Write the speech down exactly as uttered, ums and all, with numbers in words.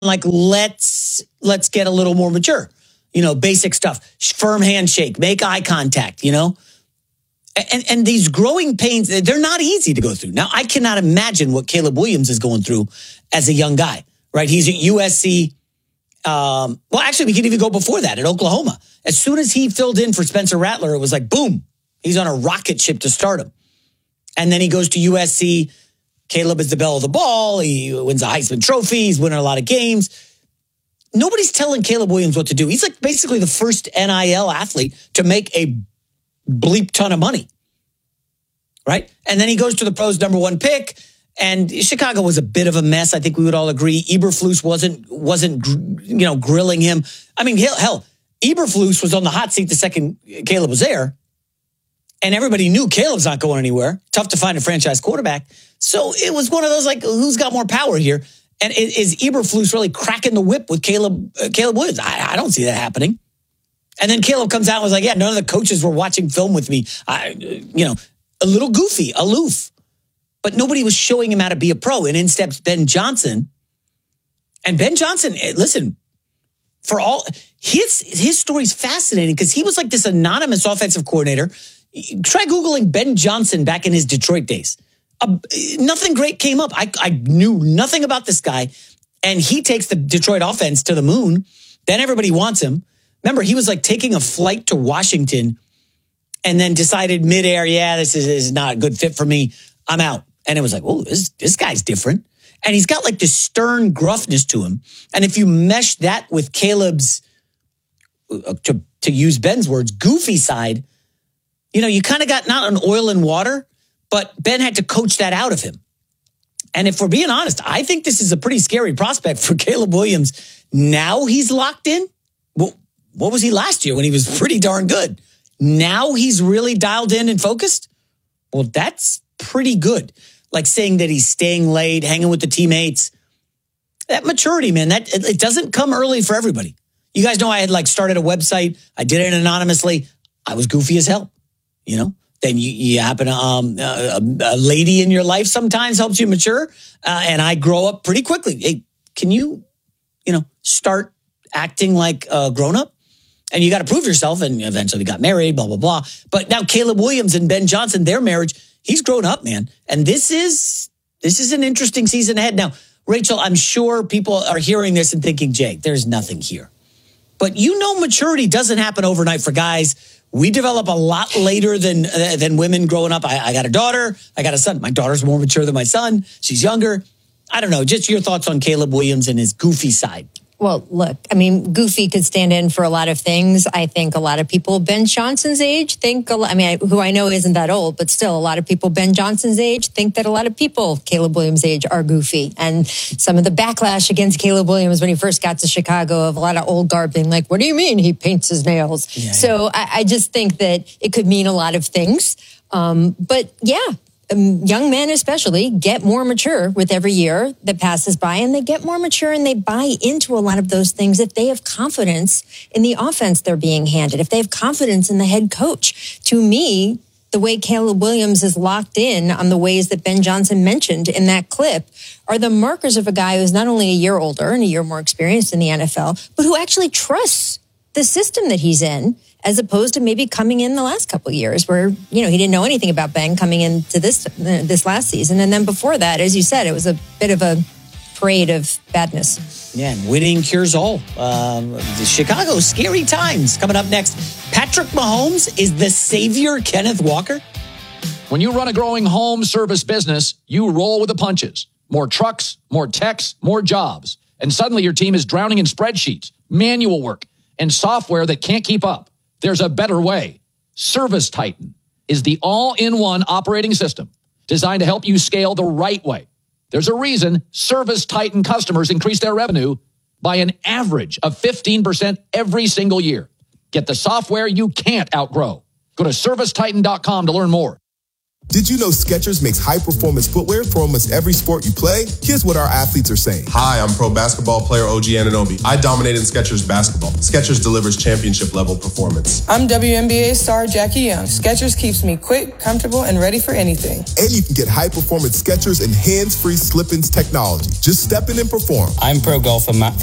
like, let's let's get a little more mature. You know, basic stuff. Firm handshake, make eye contact, you know? And, and these growing pains, they're not easy to go through. Now, I cannot imagine what Caleb Williams is going through as a young guy, right? He's at U S C. Um, well, actually, we can even go before that at Oklahoma. As soon as he filled in for Spencer Rattler, it was like, boom, he's on a rocket ship to stardom. And then he goes to U S C. Caleb is the belle of the ball. He wins a Heisman Trophy. He's winning a lot of games. Nobody's telling Caleb Williams what to do. He's like basically the first N I L athlete to make a bleep ton of money, right? And then he goes to the pros, number one pick, and Chicago was a bit of a mess. I think we would all agree. Eberflus wasn't wasn't you know grilling him. I mean, hell, hell, Eberflus was on the hot seat the second Caleb was there, and everybody knew Caleb's not going anywhere. Tough to find a franchise quarterback, so it was one of those like, who's got more power here? And is Eberflus really cracking the whip with Caleb uh, Caleb Williams? I, I don't see that happening. And then Caleb comes out and was like, yeah, none of the coaches were watching film with me. I, you know, a little goofy, aloof. But nobody was showing him how to be a pro. And in steps Ben Johnson. And Ben Johnson, listen, for all, his, his story's fascinating because he was like this anonymous offensive coordinator. Try Googling Ben Johnson back in his Detroit days. Uh, nothing great came up. I, I knew nothing about this guy. And he takes the Detroit offense to the moon. Then everybody wants him. Remember, he was like taking a flight to Washington and then decided midair, yeah, this is, is not a good fit for me. I'm out. And it was like, oh, this, this guy's different. And he's got like this stern gruffness to him. And if you mesh that with Caleb's, uh, to, to use Ben's words, goofy side, you know, you kind of got not an oil and water, but Ben had to coach that out of him. And if we're being honest, I think this is a pretty scary prospect for Caleb Williams. Now he's locked in. Well, what was he last year when he was pretty darn good? Now he's really dialed in and focused? Well, that's pretty good. Like saying that he's staying late, hanging with the teammates. That maturity, man, that it doesn't come early for everybody. You guys know I had like started a website. I did it anonymously. I was goofy as hell, you know? Then you, you happen to, um, a, a lady in your life sometimes helps you mature. Uh, and I grow up pretty quickly. Hey, can you, you know, start acting like a grown-up? And you got to prove yourself. And eventually got married, blah, blah, blah. But now Caleb Williams and Ben Johnson, their marriage, he's grown up, man. And this is, this is an interesting season ahead. Now, Rachel, I'm sure people are hearing this and thinking, Jake, there's nothing here. But you know, maturity doesn't happen overnight for guys. We develop a lot later than uh, than women growing up. I, I got a daughter. I got a son. My daughter's more mature than my son. She's younger. I don't know. Just your thoughts on Caleb Williams and his goofy side. Well, look, I mean, goofy could stand in for a lot of things. I think a lot of people Ben Johnson's age think, a lot, I mean, who I know isn't that old, but still a lot of people Ben Johnson's age think that a lot of people Caleb Williams' age are goofy. And some of the backlash against Caleb Williams when he first got to Chicago of a lot of old guard being like, what do you mean he paints his nails? Yeah, so yeah. I, I just think that it could mean a lot of things. Um, but yeah. Um, young men especially get more mature with every year that passes by, and they get more mature and they buy into a lot of those things if they have confidence in the offense they're being handed, if they have confidence in the head coach. To me, the way Caleb Williams is locked in on the ways that Ben Johnson mentioned in that clip are the markers of a guy who's not only a year older and a year more experienced in the N F L, but who actually trusts the system that he's in, as opposed to maybe coming in the last couple of years where, you know, he didn't know anything about Ben coming into this this last season. And then before that, as you said, it was a bit of a parade of badness. Yeah, and winning cures all. Um, Chicago, scary times. Coming up next, Patrick Mahomes is the savior Kenneth Walker. When you run a growing home service business, you roll with the punches. More trucks, more techs, more jobs. And suddenly your team is drowning in spreadsheets, manual work, and software that can't keep up. There's a better way. ServiceTitan is the all-in-one operating system designed to help you scale the right way. There's a reason ServiceTitan customers increase their revenue by an average of fifteen percent every single year. Get the software you can't outgrow. Go to service titan dot com to learn more. Did you know Skechers makes high-performance footwear for almost every sport you play? Here's what our athletes are saying. Hi, I'm pro basketball player O G Anunoby. I dominate in Skechers basketball. Skechers delivers championship-level performance. I'm W N B A star Jackie Young. Skechers keeps me quick, comfortable, and ready for anything. And you can get high-performance Skechers and hands-free slip-ins technology. Just step in and perform. I'm pro golfer Matt